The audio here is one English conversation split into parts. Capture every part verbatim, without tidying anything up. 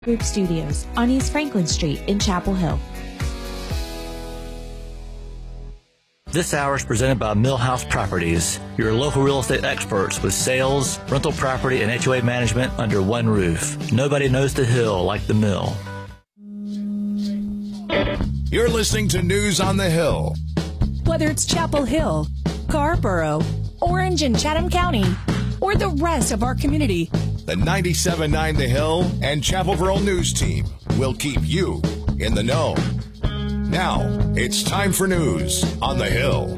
Group Studios on East Franklin Street in Chapel Hill. This hour is presented by Millhouse Properties, your local real estate experts with sales, rental property, and H O A management under one roof. Nobody knows the Hill like the Mill. You're listening to News on the Hill. Whether it's Chapel Hill, Scarborough, Orange and Chatham County, or the rest of our community, the ninety-seven point nine The Hill and Chapelville News Team will keep you in the know. Now, it's time for News on the Hill.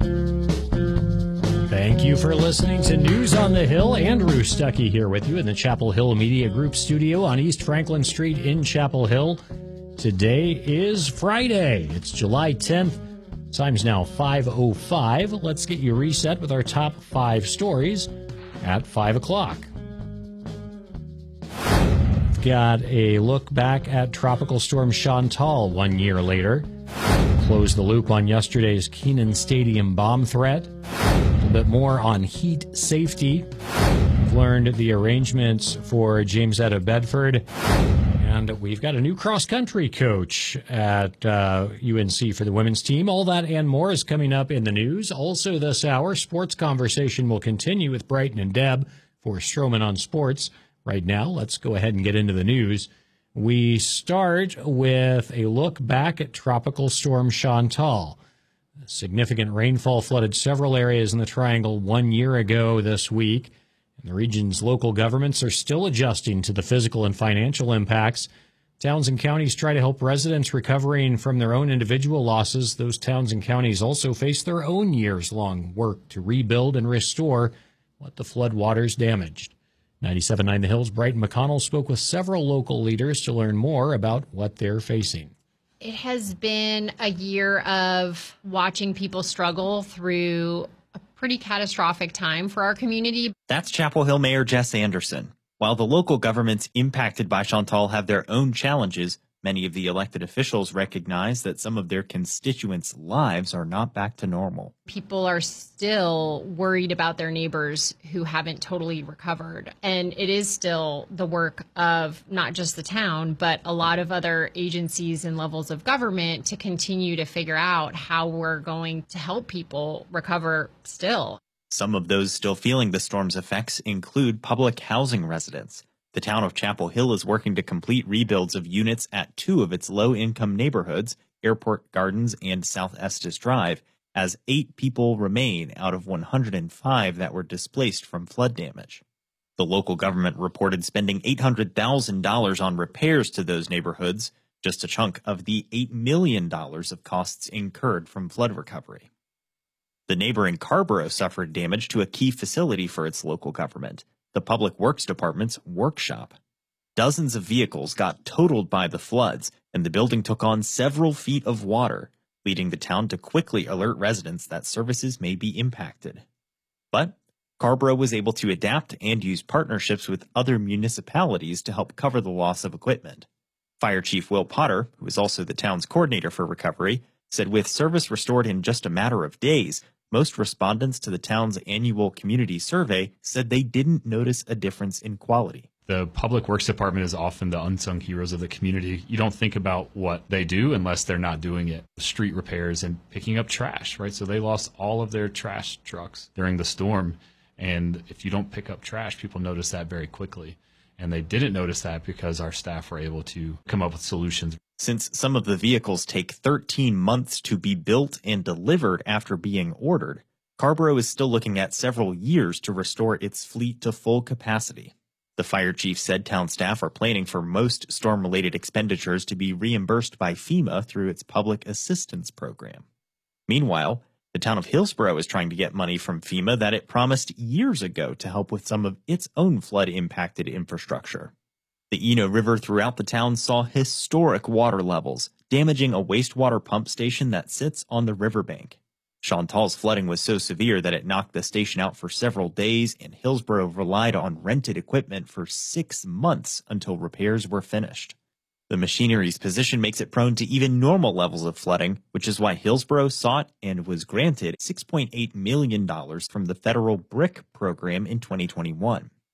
Thank you for listening to News on the Hill. Andrew Stuckey here with you in the Chapel Hill Media Group studio on East Franklin Street in Chapel Hill. Today is Friday. It's July tenth. Time's now five oh five. Let's get you reset with our top five stories at five o'clock. We've got a look back at Tropical Storm Chantal one year later. Close the loop on yesterday's Kenan Stadium bomb threat. A little bit more on heat safety. We've learned the arrangements for James Etta Bedford. And we've got a new cross-country coach at uh, U N C for the women's team. All that and more is coming up in the news. Also this hour, sports conversation will continue with Brighton and Deb for Stroman on Sports. Right now, let's go ahead and get into the news. We start with a look back at Tropical Storm Chantal. Significant rainfall flooded several areas in the Triangle one year ago this week. And the region's local governments are still adjusting to the physical and financial impacts. Towns and counties try to help residents recovering from their own individual losses. Those towns and counties also face their own years-long work to rebuild and restore what the floodwaters damaged. ninety-seven point nine The Hill's Brighton McConnell spoke with several local leaders to learn more about what they're facing. It has been a year of watching people struggle through a pretty catastrophic time for our community. That's Chapel Hill Mayor Jess Anderson. While the local governments impacted by Chantal have their own challenges, many of the elected officials recognize that some of their constituents' lives are not back to normal. People are still worried about their neighbors who haven't totally recovered. And it is still the work of not just the town, but a lot of other agencies and levels of government to continue to figure out how we're going to help people recover still. Some of those still feeling the storm's effects include public housing residents. The town of Chapel Hill is working to complete rebuilds of units at two of its low-income neighborhoods, Airport Gardens and South Estes Drive, as eight people remain out of one hundred five that were displaced from flood damage. The local government reported spending eight hundred thousand dollars on repairs to those neighborhoods, just a chunk of the eight million dollars of costs incurred from flood recovery. The neighboring Scarborough suffered damage to a key facility for its local government, the Public Works Department's workshop. Dozens of vehicles got totaled by the floods, and the building took on several feet of water, leading the town to quickly alert residents that services may be impacted. But Scarborough was able to adapt and use partnerships with other municipalities to help cover the loss of equipment. Fire Chief Will Potter, who is also the town's coordinator for recovery, said with service restored in just a matter of days, most respondents to the town's annual community survey said they didn't notice a difference in quality. The Public Works Department is often the unsung heroes of the community. You don't think about what they do unless they're not doing it. Street repairs and picking up trash, right? So they lost all of their trash trucks during the storm. And if you don't pick up trash, people notice that very quickly. And they didn't notice that because our staff were able to come up with solutions. Since some of the vehicles take thirteen months to be built and delivered after being ordered, Scarborough is still looking at several years to restore its fleet to full capacity. The fire chief said town staff are planning for most storm-related expenditures to be reimbursed by FEMA through its public assistance program. Meanwhile, the town of Hillsborough is trying to get money from FEMA that it promised years ago to help with some of its own flood-impacted infrastructure. The Eno River throughout the town saw historic water levels, damaging a wastewater pump station that sits on the riverbank. Chantal's flooding was so severe that it knocked the station out for several days, and Hillsborough relied on rented equipment for six months until repairs were finished. The machinery's position makes it prone to even normal levels of flooding, which is why Hillsborough sought and was granted six point eight million dollars from the federal BRIC program in twenty twenty-one.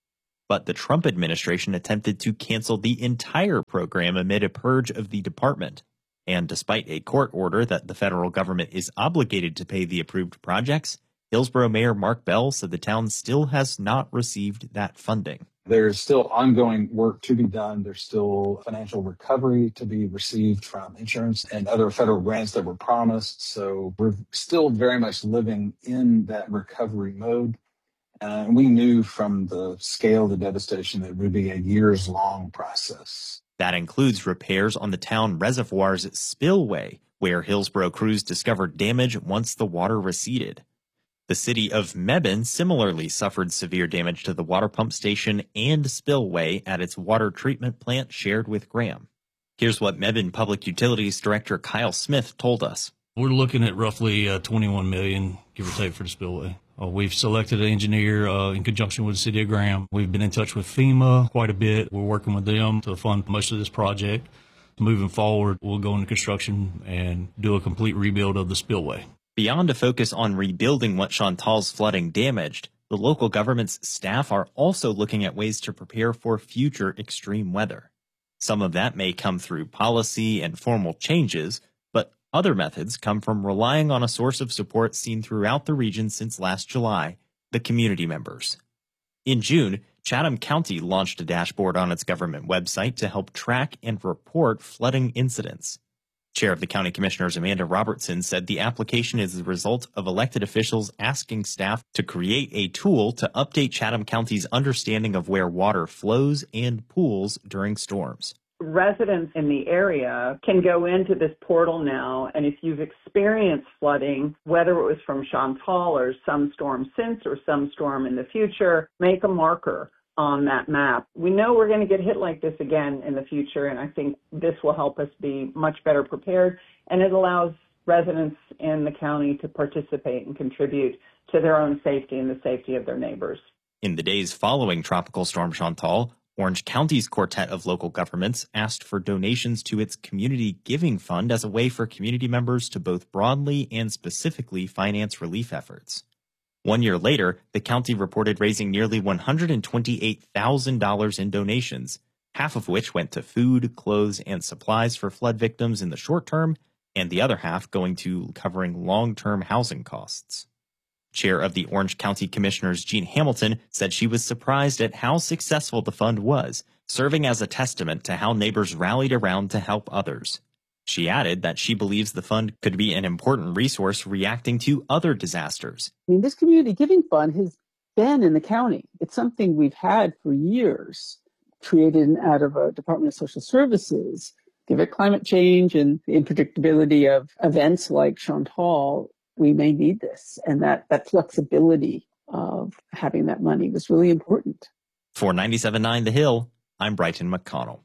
but the Trump administration attempted to cancel the entire program amid a purge of the department. And despite a court order that the federal government is obligated to pay the approved projects, Hillsborough Mayor Mark Bell said the town still has not received that funding. There's still ongoing work to be done. There's still financial recovery to be received from insurance and other federal grants that were promised. So we're still very much living in that recovery mode. Uh, and we knew from the scale of the devastation that it would be a years-long process. That includes repairs on the town reservoir's spillway, where Hillsborough crews discovered damage once the water receded. The city of Mebane similarly suffered severe damage to the water pump station and spillway at its water treatment plant shared with Graham. Here's what Mebane Public Utilities Director Kyle Smith told us. We're looking at roughly uh, twenty-one million dollars, give or take, for the spillway. Uh, we've selected an engineer uh, in conjunction with the city of Graham. We've been in touch with FEMA quite a bit. We're working with them to fund most of this project. Moving forward, we'll go into construction and do a complete rebuild of the spillway. Beyond a focus on rebuilding what Chantal's flooding damaged, the local government's staff are also looking at ways to prepare for future extreme weather. Some of that may come through policy and formal changes, but other methods come from relying on a source of support seen throughout the region since last July, the community members. In June, Chatham County launched a dashboard on its government website to help track and report flooding incidents. Chair of the County Commissioners Amanda Robertson said the application is the result of elected officials asking staff to create a tool to update Chatham County's understanding of where water flows and pools during storms. Residents in the area can go into this portal now, and if you've experienced flooding, whether it was from Chantal or some storm since or some storm in the future, make a marker on that map. We know we're going to get hit like this again in the future, and I think this will help us be much better prepared, and it allows residents in the county to participate and contribute to their own safety and the safety of their neighbors. In the days following Tropical Storm Chantal, Orange County's quartet of local governments asked for donations to its Community Giving Fund as a way for community members to both broadly and specifically finance relief efforts. One year later, the county reported raising nearly one hundred twenty-eight thousand dollars in donations, half of which went to food, clothes, and supplies for flood victims in the short term, and the other half going to covering long-term housing costs. Chair of the Orange County Commissioners, Jean Hamilton, said she was surprised at how successful the fund was, serving as a testament to how neighbors rallied around to help others. She added that she believes the fund could be an important resource reacting to other disasters. I mean, this community giving fund has been in the county. It's something we've had for years, created out of a Department of Social Services. Given climate change and the unpredictability of events like Chantal, we may need this. And that, that flexibility of having that money was really important. For ninety-seven point nine The Hill, I'm Brighton McConnell.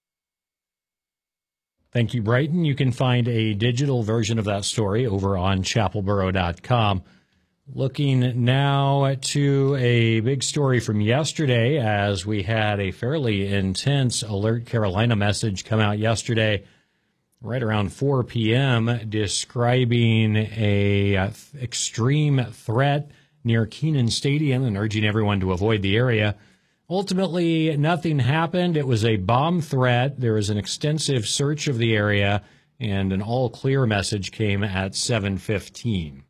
Thank you, Brighton. You can find a digital version of that story over on chapel borough dot com. Looking now to a big story from yesterday, as we had a fairly intense Alert Carolina message come out yesterday, right around four p.m., describing a uh, extreme threat near Kenan Stadium and urging everyone to avoid the area. Ultimately, nothing happened. It was a bomb threat. There was an extensive search of the area, and an all-clear message came at seven fifteen.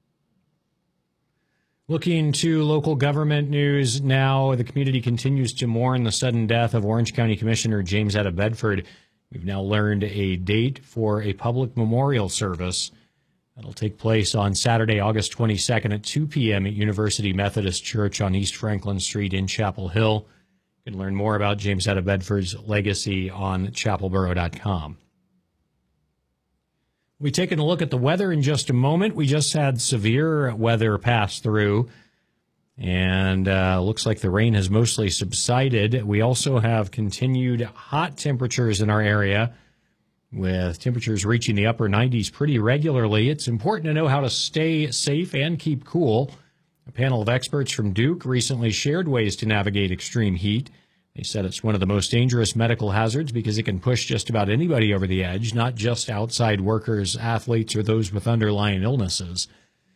Looking to local government news now, the community continues to mourn the sudden death of Orange County Commissioner James Etta Bedford. We've now learned a date for a public memorial service. That'll take place on Saturday, August twenty-second at two p.m. at University Methodist Church on East Franklin Street in Chapel Hill. You can learn more about James Etta Bedford's legacy on chapel borough dot com. We'll be taking a look at the weather in just a moment. We just had severe weather pass through, and uh, looks like the rain has mostly subsided. We also have continued hot temperatures in our area, with temperatures reaching the upper nineties pretty regularly. It's important to know how to stay safe and keep cool. A panel of experts from Duke recently shared ways to navigate extreme heat. They said it's one of the most dangerous medical hazards because it can push just about anybody over the edge, not just outside workers, athletes, or those with underlying illnesses.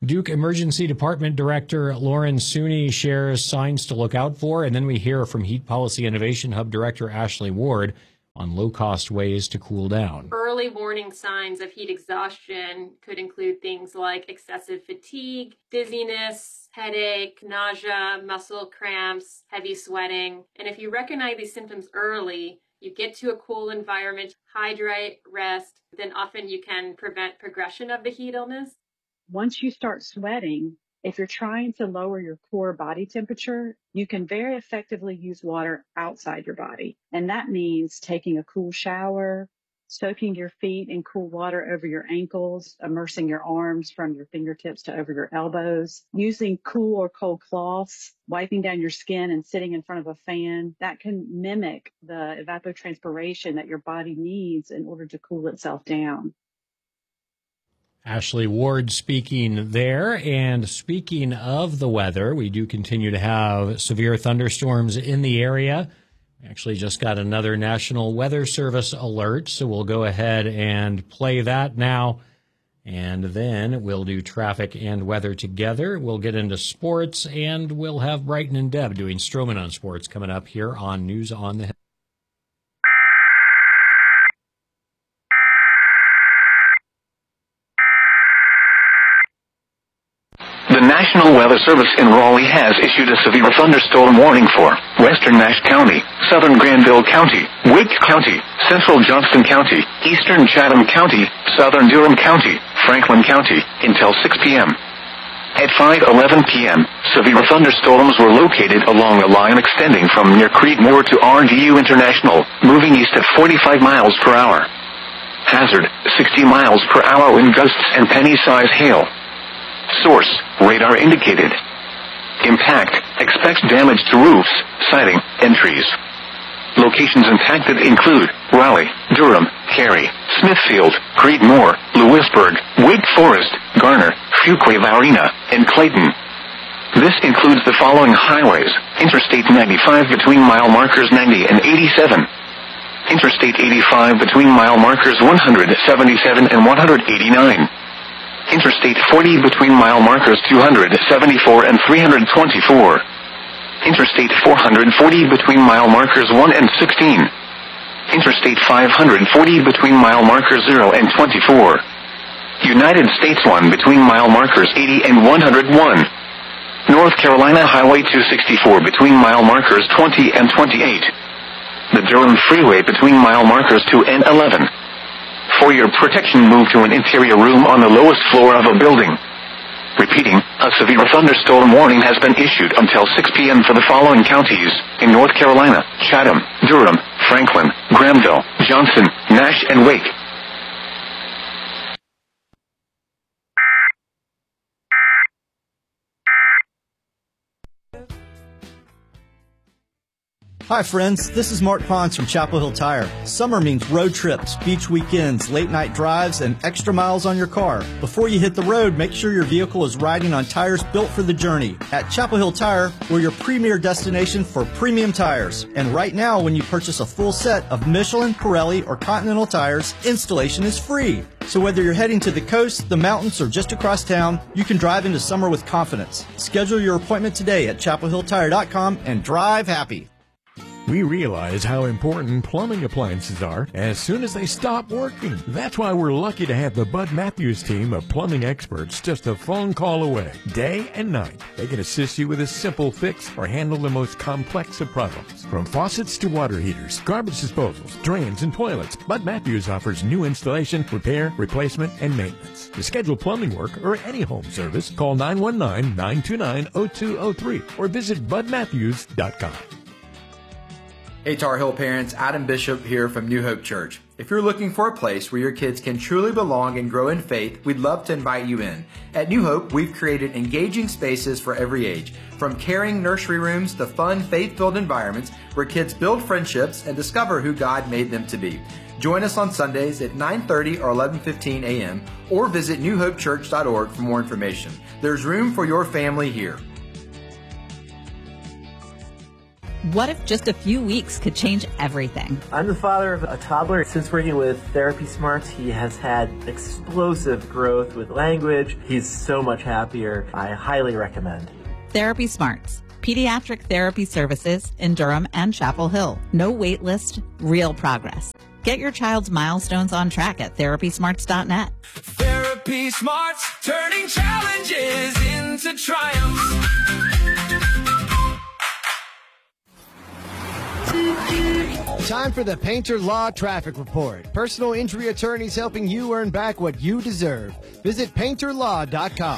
Duke Emergency Department Director Lauren Sooney shares signs to look out for, and then we hear from Heat Policy Innovation Hub Director Ashley Ward on low-cost ways to cool down. Early warning signs of heat exhaustion could include things like excessive fatigue, dizziness, headache, nausea, muscle cramps, heavy sweating. And if you recognize these symptoms early, you get to a cool environment, hydrate, rest, then often you can prevent progression of the heat illness. Once you start sweating, if you're trying to lower your core body temperature, you can very effectively use water outside your body. And that means taking a cool shower, soaking your feet in cool water over your ankles, immersing your arms from your fingertips to over your elbows, using cool or cold cloths, wiping down your skin and sitting in front of a fan. That can mimic the evapotranspiration that your body needs in order to cool itself down. Ashley Ward speaking there. And speaking of the weather, we do continue to have severe thunderstorms in the area. We actually just got another National Weather Service alert, so we'll go ahead and play that now. And then we'll do traffic and weather together. We'll get into sports, and we'll have Brighton and Deb doing Stroman on Sports coming up here on News on the Hill. The National Weather Service in Raleigh has issued a severe thunderstorm warning for western Nash County, southern Granville County, Wake County, central Johnston County, eastern Chatham County, southern Durham County, Franklin County, until six p.m. At five eleven p.m., severe thunderstorms were located along a line extending from near Creedmoor to R D U International, moving east at forty-five miles per hour. Hazard, sixty miles per hour wind gusts and penny-size hail. Source, radar indicated. Impact, expect damage to roofs, siding, and trees. Locations impacted include Raleigh, Durham, Cary, Smithfield, Creedmoor, Lewisburg, Wake Forest, Garner, Fuquay-Varina, and Clayton. This includes the following highways: Interstate ninety-five between mile markers ninety and eighty-seven. Interstate eighty-five between mile markers one hundred seventy-seven and one hundred eighty-nine. Interstate forty between mile markers two hundred seventy-four and three hundred twenty-four. Interstate four hundred forty between mile markers one and sixteen. Interstate five hundred forty between mile markers zero and twenty-four. United States one between mile markers eighty and one hundred one. North Carolina Highway two sixty-four between mile markers twenty and twenty-eight. The Durham Freeway between mile markers two and eleven. For your protection, move to an interior room on the lowest floor of a building. Repeating, a severe thunderstorm warning has been issued until six p.m. for the following counties in North Carolina: Chatham, Durham, Franklin, Granville, Johnston, Nash, and Wake. Hi friends, this is Mark Pons from Chapel Hill Tire. Summer means road trips, beach weekends, late night drives, and extra miles on your car. Before you hit the road, make sure your vehicle is riding on tires built for the journey. At Chapel Hill Tire, we're your premier destination for premium tires. And right now, when you purchase a full set of Michelin, Pirelli, or Continental tires, installation is free. So whether you're heading to the coast, the mountains, or just across town, you can drive into summer with confidence. Schedule your appointment today at chapel hill tire dot com and drive happy. We realize how important plumbing appliances are as soon as they stop working. That's why we're lucky to have the Bud Matthews team of plumbing experts just a phone call away, day and night. They can assist you with a simple fix or handle the most complex of problems. From faucets to water heaters, garbage disposals, drains, and toilets, Bud Matthews offers new installation, repair, replacement, and maintenance. To schedule plumbing work or any home service, call nine one nine, nine two nine, zero two zero three or visit bud matthews dot com. Hey Tar Heel parents, Adam Bishop here from New Hope Church. If you're looking for a place where your kids can truly belong and grow in faith, we'd love to invite you in. At New Hope, we've created engaging spaces for every age, from caring nursery rooms to fun, faith-filled environments where kids build friendships and discover who God made them to be. Join us on Sundays at nine thirty or eleven fifteen a.m. or visit new hope church dot org for more information. There's room for your family here. What if just a few weeks could change everything? I'm the father of a toddler. Since working with Therapy Smarts, he has had explosive growth with language. He's so much happier. I highly recommend. Therapy Smarts. Pediatric therapy services in Durham and Chapel Hill. No wait list, real progress. Get your child's milestones on track at therapy smarts dot net. Therapy Smarts, turning challenges into triumphs. Time for the Painter Law Traffic Report. Personal injury attorneys helping you earn back what you deserve. Visit painter law dot com.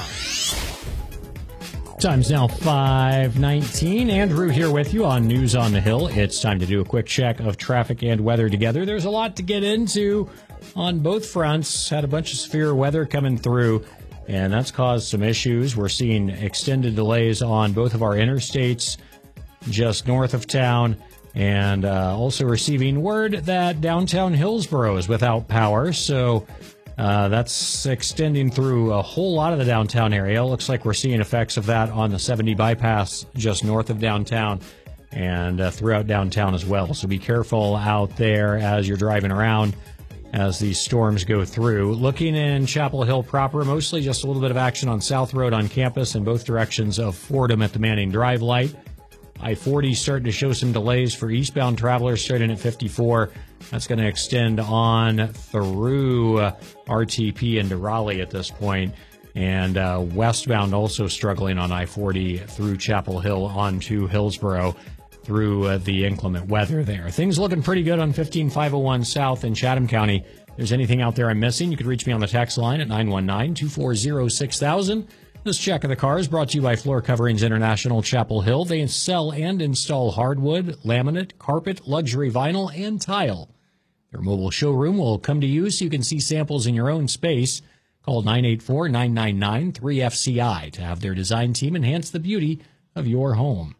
Time's now five nineteen. Andrew here with you on News on the Hill. It's time to do a quick check of traffic and weather together. There's a lot to get into on both fronts. Had a bunch of severe weather coming through, and that's caused some issues. We're seeing extended delays on both of our interstates just north of town, and uh, also receiving word that downtown Hillsboro is without power. So uh, that's extending through a whole lot of the downtown area. It looks like we're seeing effects of that on the seventy bypass just north of downtown and uh, throughout downtown as well. So be careful out there as you're driving around as these storms go through. Looking in Chapel Hill proper, mostly just a little bit of action on South Road on campus in both directions of Fordham at the Manning Drive light. I forty starting to show some delays for eastbound travelers starting at fifty-four. That's going to extend on through uh, R T P into Raleigh at this point. And uh, westbound also struggling on I forty through Chapel Hill onto Hillsboro through uh, the inclement weather there. Things looking pretty good on fifteen five oh one South in Chatham County. If there's anything out there I'm missing, you can reach me on the text line at nine one nine, two four zero, six thousand. This check of the car is brought to you by Floor Coverings International Chapel Hill. They sell and install hardwood, laminate, carpet, luxury vinyl, and tile. Their mobile showroom will come to you so you can see samples in your own space. Call nine eight four, nine nine nine, three F C I to have their design team enhance the beauty of your home.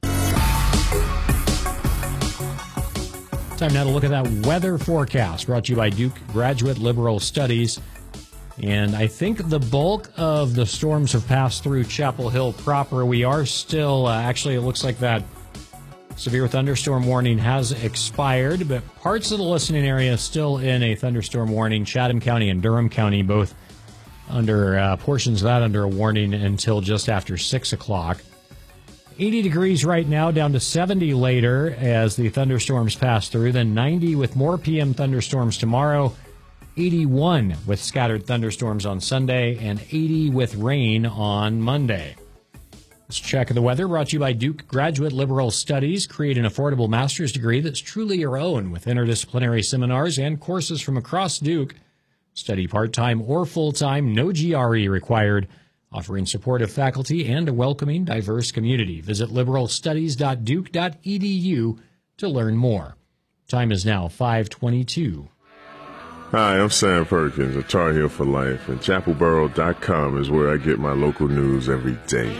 Time now to look at that weather forecast brought to you by Duke Graduate Liberal Studies. And I think the bulk of the storms have passed through Chapel Hill proper. We are still, uh, actually, it looks like that severe thunderstorm warning has expired, but parts of the listening area is still in a thunderstorm warning. Chatham County and Durham County both under uh, portions of that under a warning until just after six o'clock. eighty degrees right now, down to seventy later as the thunderstorms pass through, then ninety with more P M thunderstorms tomorrow. eighty-one with scattered thunderstorms on Sunday, and eighty with rain on Monday. This check of the weather brought to you by Duke Graduate Liberal Studies. Create an affordable master's degree that's truly your own with interdisciplinary seminars and courses from across Duke. Study part-time or full-time, no G R E required, offering supportive faculty and a welcoming, diverse community. Visit liberal studies dot duke dot e d u to learn more. Time is now five twenty-two. Hi, I'm Sam Perkins of Tar Heel for Life, and chapel borough dot com is where I get my local news every day.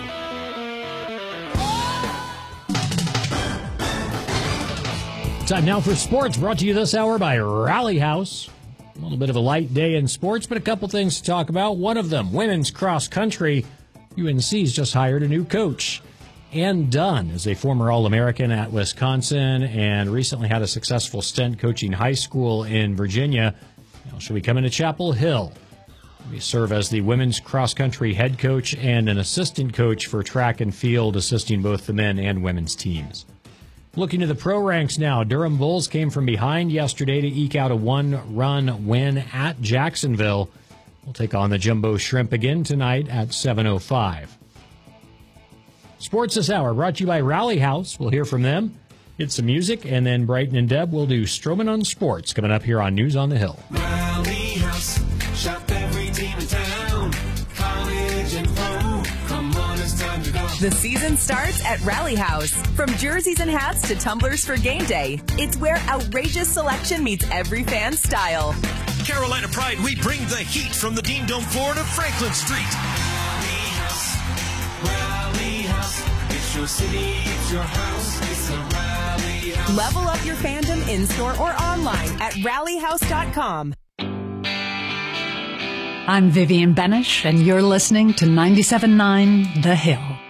Time now for sports, brought to you this hour by Rally House. A little bit of a light day in sports, but a couple things to talk about. One of them, women's cross country. U N C's just hired a new coach. Ann Dunn is a former All-American at Wisconsin and recently had a successful stint coaching high school in Virginia. Now she'll be coming to Chapel Hill. She serve as the women's cross-country head coach and an assistant coach for track and field, assisting both the men and women's teams. Looking to the pro ranks now, Durham Bulls came from behind yesterday to eke out a one-run win at Jacksonville. We'll take on the Jumbo Shrimp again tonight at seven oh five. Sports this hour brought to you by Rally House. We'll hear from them, get some music, and then Brighton and Deb will do Stroman on Sports coming up here on News on the Hill. Rally House, shop every team in town, college and pro. Come on, it's time to go. The season starts at Rally House. From jerseys and hats to tumblers for game day, it's where outrageous selection meets every fan's style. Carolina Pride, we bring the heat from the Dean Dome floor to Franklin Street. Rally House, Rally House, it's your city, it's your house, it's a Rally House. Level up your fandom in-store or online at rally house dot com. I'm Vivian Benish, and you're listening to ninety-seven point nine The Hill.